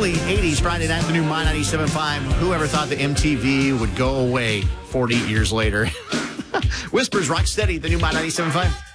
early 80s, Friday night, the new My 97.5. Whoever thought the MTV would go away 40 years later? Whispers, Rock Steady, the new My 97.5.